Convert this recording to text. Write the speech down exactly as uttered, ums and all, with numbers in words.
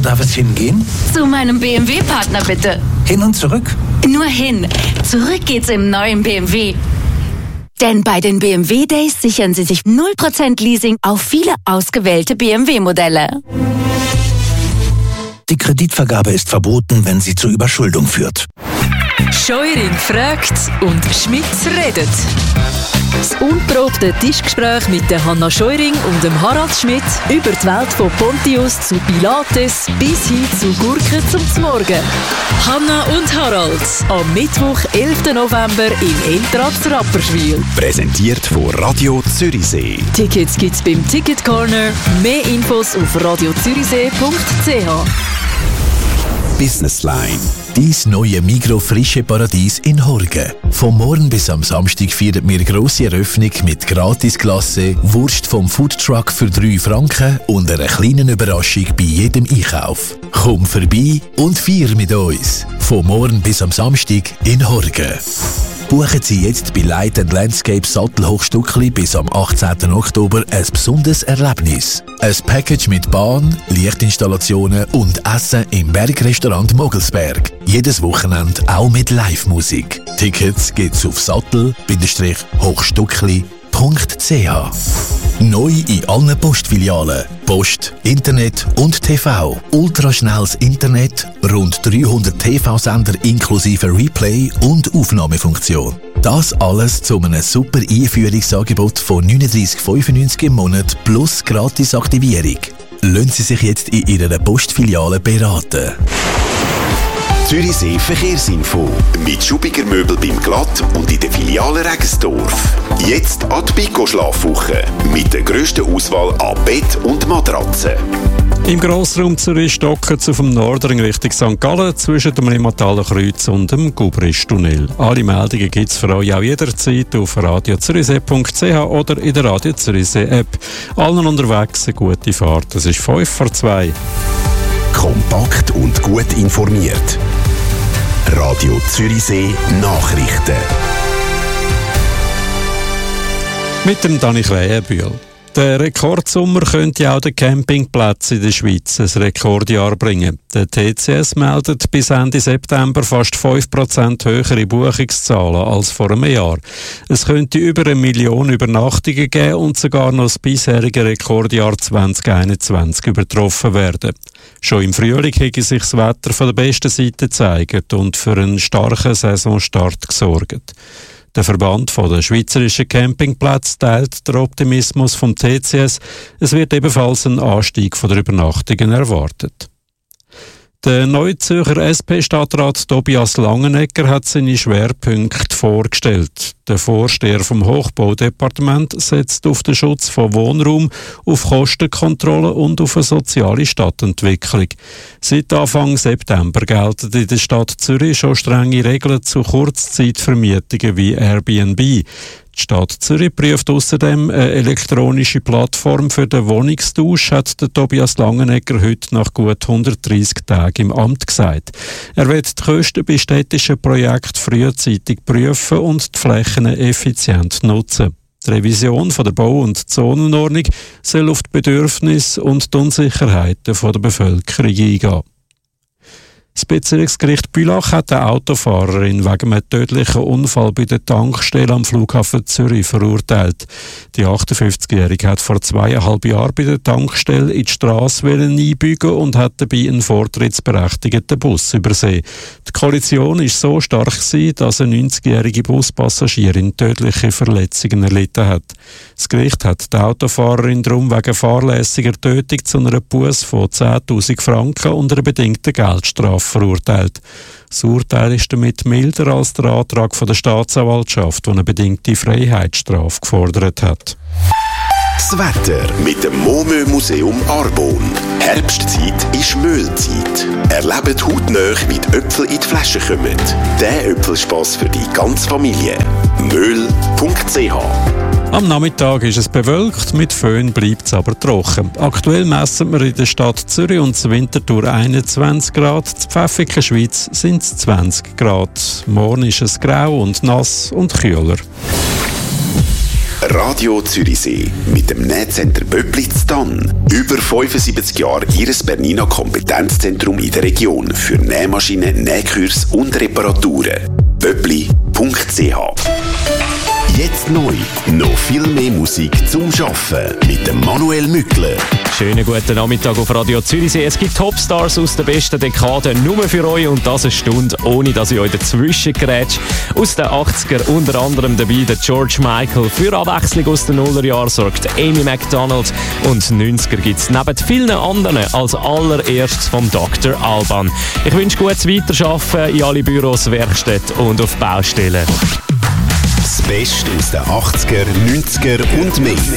darf es hingehen? Zu meinem B M W-Partner bitte. Hin und zurück? Nur hin. Zurück geht's im neuen B M W. Denn bei den B M W Days sichern Sie sich null Prozent Leasing auf viele ausgewählte B M W-Modelle. Die Kreditvergabe ist verboten, wenn sie zur Überschuldung führt. Scheuring fragt und Schmitz redet. Das unprobte Tischgespräch mit der Hanna Scheuring und dem Harald Schmidt über die Welt von Pontius zu Pilates bis hin zu Gurken zum Morgen. Hanna und Harald am Mittwoch, elften November im Eltratz Rapperswil. Präsentiert von Radio Zürichsee. Tickets gibt's beim Ticket Corner. Mehr Infos auf radio zürichsee punkt c h. Business Line. Dies neue Migros-frische Paradies in Horgen. Vom Morgen bis am Samstag feiern wir grosse Eröffnung mit Gratisklasse, Wurst vom Foodtruck für drei Franken und einer kleinen Überraschung bei jedem Einkauf. Komm vorbei und feier mit uns. Vom Morgen bis am Samstag in Horgen. Buchen Sie jetzt bei Light and Landscape Sattelhochstückli bis am achtzehnten Oktober ein besonderes Erlebnis. Ein Package mit Bahn, Lichtinstallationen und Essen im Bergrestaurant Mogelsberg. Jedes Wochenende auch mit Live-Musik. Tickets gibt's auf sattel hochstückli punkt c h. Neu in allen Postfilialen. Post, Internet und T V. Ultraschnelles Internet, rund dreihundert T V-Sender inklusive Replay und Aufnahmefunktion. Das alles zu einem super Einführungsangebot von neununddreissig fünfundneunzig im Monat plus Gratisaktivierung. Lassen Sie sich jetzt in Ihrer Postfiliale beraten. Zürichsee Verkehrsinfo. Mit Schubiger Möbel beim Glatt und in der Filiale Regensdorf. Jetzt an die Pico-Schlafwoche. Mit der grössten Auswahl an Bett und Matratzen. Im Grossraum Zürich stocken es auf dem Nordring Richtung Sankt Gallen zwischen dem Limmathaler Kreuz und dem Gubristunnel. Alle Meldungen gibt es für euch auch jederzeit auf radio zürichsee punkt c h oder in der Radio Zürichsee App. Allen unterwegs eine gute Fahrt. Es ist fünf vor zwei. Kompakt und gut informiert. Radio Zürichsee Nachrichten. Mit dem Dani Krähenbühl. Der Rekordsommer könnte auch den Campingplätzen in der Schweiz ein Rekordjahr bringen. Der T C S meldet bis Ende September fast fünf Prozent höhere Buchungszahlen als vor einem Jahr. Es könnte über eine Million Übernachtungen geben und sogar noch das bisherige Rekordjahr zwanzig einundzwanzig übertroffen werden. Schon im Frühling hätte sich das Wetter von der besten Seite gezeigt und für einen starken Saisonstart gesorgt. Der Verband der schweizerischen Campingplätze teilt den Optimismus vom T C S. Es wird ebenfalls ein Anstieg der Übernachtungen erwartet. Der neue Zürcher S P-Stadtrat Tobias Langenegger hat seine Schwerpunkte vorgestellt. Der Vorsteher vom Hochbaudepartement setzt auf den Schutz von Wohnraum, auf Kostenkontrolle und auf eine soziale Stadtentwicklung. Seit Anfang September gelten in der Stadt Zürich schon strenge Regeln zu Kurzzeitvermietungen wie Airbnb. Die Stadt Zürich prüft außerdem eine elektronische Plattform für den Wohnungstausch, hat der Tobias Langenegger heute nach gut hundertdreissig Tagen im Amt gesagt. Er wird die Kosten bei städtischen Projekten frühzeitig prüfen und die Flächen effizient nutzen. Die Revision von der Bau- und Zonenordnung soll auf die Bedürfnisse und die Unsicherheiten der Bevölkerung eingehen. Das Bezirksgericht Bülach hat eine Autofahrerin wegen einem tödlichen Unfall bei der Tankstelle am Flughafen Zürich verurteilt. Die achtundfünfzigjährige hat vor zweieinhalb Jahren bei der Tankstelle in die Strasse einbiegen und hat dabei einen vortrittsberechtigten Bus übersehen. Die Kollision war so stark gewesen, dass eine neunzigjährige Buspassagirin tödliche Verletzungen erlitten hat. Das Gericht hat die Autofahrerin darum wegen fahrlässiger Tötung zu einer Busse von zehntausend Franken und einer bedingten Geldstrafe verurteilt. Das Urteil ist damit milder als der Antrag von der Staatsanwaltschaft, der eine bedingte Freiheitsstrafe gefordert hat. Das Wetter mit dem Momö Museum Arbon. Herbstzeit ist Mühlzeit. Erlebt hautnah, wie die Äpfel in die Flasche kommen. Der Äpfelspass für die ganze Familie. möhl punkt c h. Am Nachmittag ist es bewölkt, mit Föhn bleibt es aber trocken. Aktuell messen wir in der Stadt Zürich und zur Winterthur einundzwanzig Grad, in Pfäffiken Schweiz sind es zwanzig Grad. Morgen ist es grau und nass und kühler. Radio Zürichsee mit dem Nähcenter Böppli zu Tann. Über fünfundsiebzig Jahre Ihres Bernina Kompetenzzentrum in der Region für Nähmaschinen, Nähkurs und Reparaturen. böppli punkt c h. Jetzt neu. Noch viel mehr Musik zum Schaffen mit dem Manuel Mückler. Schönen guten Nachmittag auf Radio Zürichsee. Es gibt Topstars aus der besten Dekade nur für euch und das eine Stunde, ohne dass ich euch dazwischen grätsche. Aus den achtziger unter anderem dabei der George Michael. Für Abwechslung aus den Nullerjahren sorgt Amy Macdonald. Und neunziger gibt es neben vielen anderen als allererstes vom Doktor Alban. Ich wünsche gutes Weiterarbeiten in alle Büros, Werkstätten und auf Baustellen. Das Beste aus den achtziger, neunziger und mehr.